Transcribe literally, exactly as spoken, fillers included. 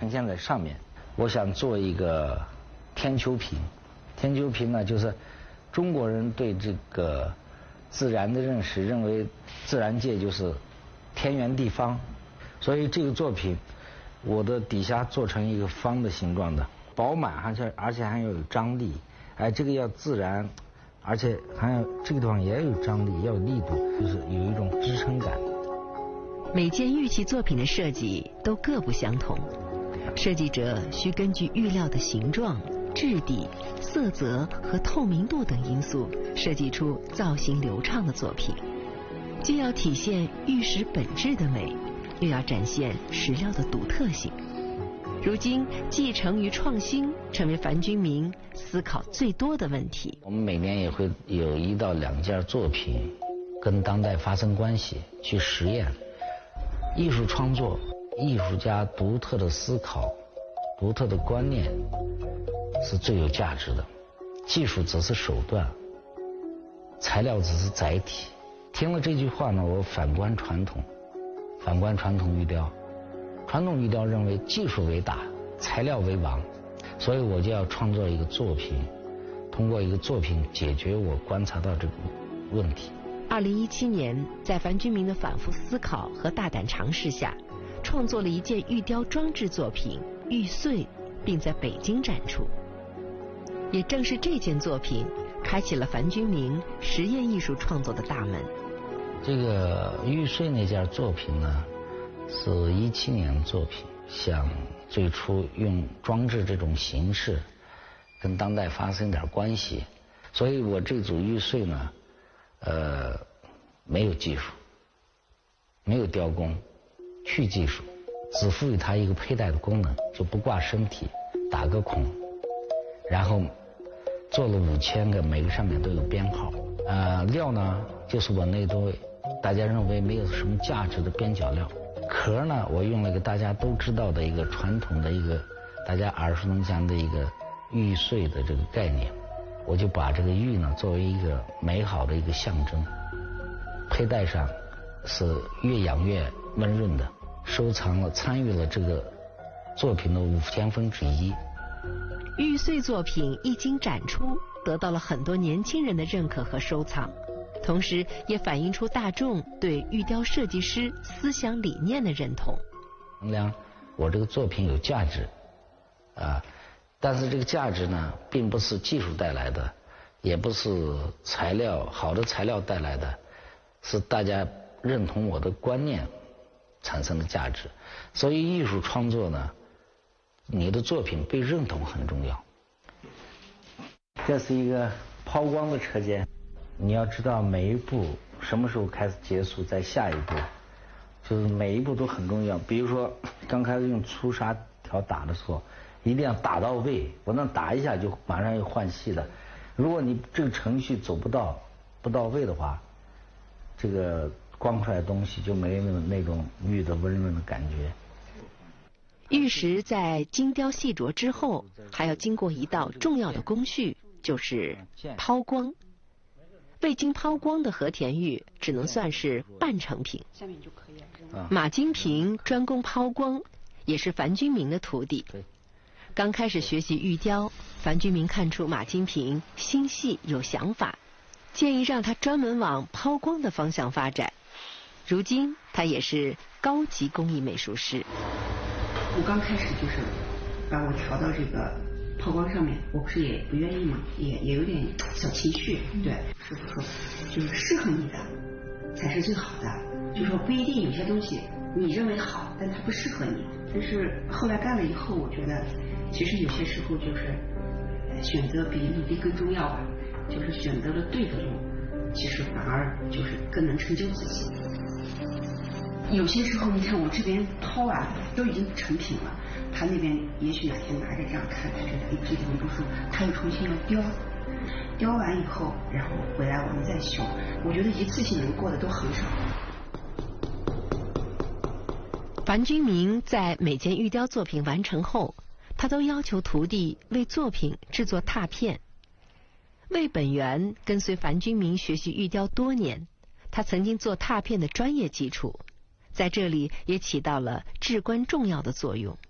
呈现在上面。我想做一个天丘评，天丘评呢，就是中国人对这个自然的认识，认为自然界就是天圆地方，所以这个作品我的底下做成一个方的形状的，饱满，而且而且还要有张力，哎，这个要自然，而且还要这个地方也要有张力，要有力度，就是有一种支撑感。 每件玉器作品的设计都各不相同，设计者需根据玉料的形状、质地、色泽和透明度等因素，设计出造型流畅的作品，既要体现玉石本质的美，又要展现石料的独特性。如今，继承与创新成为樊君明思考最多的问题。 我们每年也会有一到两件作品跟当代发生关系，去实验。艺术创作，艺术家独特的思考、独特的观念是最有价值的，技术只是手段，材料只是载体。听了这句话呢，我反观传统，反观传统玉雕。传统玉雕认为技术为大，材料为王，所以我就要创作一个作品，通过一个作品解决我观察到这个问题。 二零一七年，在樊君明的反复思考和大胆尝试下，创作了一件玉雕装置作品《玉碎》，并在北京展出。也正是这件作品，开启了樊君明实验艺术创作的大门。 这个玉碎那件作品呢，是一七年的作品，想最初用装置这种形式，跟当代发生点关系，所以我这组玉碎呢。呃，没有技术，没有雕工，去技术，只赋予它一个佩戴的功能，就不挂身体，打个孔，然后做了五千个，每个上面都有编号。呃，料呢，就是我那堆大家认为没有什么价值的边角料。壳呢，我用了一个大家都知道的一个传统的一个大家耳熟能详的一个玉碎的这个概念。我就把这个玉呢作为一个美好的一个象征，佩戴上是越养越温润的，收藏了参与了这个作品的五千分之一。 玉碎作品一经展出，得到了很多年轻人的认可和收藏，同时也反映出大众对玉雕设计师思想理念的认同。 衡量我这个作品有价值啊。但是这个价值呢，并不是技术带来的，也不是材料好的材料带来的，是大家认同我的观念产生的价值。所以艺术创作呢，你的作品被认同很重要。这是一个抛光的车间，你要知道每一步什么时候开始结束，在下一步，就是每一步都很重要。比如说刚开始用粗砂条打的时候，一定要打到位，不能打一下就马上要换细的。如果你这个程序走不到不到位的话，这个光出来的东西就没有那种玉的温润的感觉。 玉石在精雕细琢之后，还要经过一道重要的工序，就是抛光。未经抛光的和田玉只能算是半成品。下面就可以了。马金平专攻抛光，也是樊君明的徒弟。刚开始学习玉雕，樊君明看出马金平心细有想法，建议让他专门往抛光的方向发展。如今他也是高级工艺美术师。 我刚开始就是把我调到这个抛光上面，我不是也不愿意嘛，也也有点小情绪。对，师傅说就是适合你的才是最好的，就说不一定有些东西你认为好，但它不适合你。但是后来干了以后，我觉得其实有些时候就是选择比努力更重要吧，就是选择了对的路，其实反而就是更能成就自己。有些时候你看我这边抛完都已经成品了，他那边也许哪天拿着这样看，他觉得哎这地方不舒服，他又重新要雕，雕完以后然后回来我们再修，我觉得一次性能过的都很少。 樊君明在每件玉雕作品完成后，他都要求徒弟为作品制作拓片。魏本源跟随樊君明学习玉雕多年，他曾经做拓片的专业基础，在这里也起到了至关重要的作用。